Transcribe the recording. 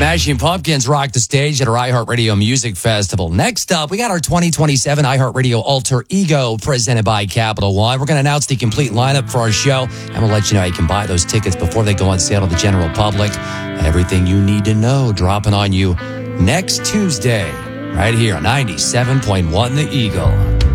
Smashing Pumpkins rock the stage at our iHeartRadio Music Festival. Next up, we got our 2027 iHeartRadio Alter Ego presented by Capital One. We're going to announce the complete lineup for our show, and we'll let you know how you can buy those tickets before they go on sale to the general public. Everything you need to know dropping on you next Tuesday, right here on 97.1 The Eagle.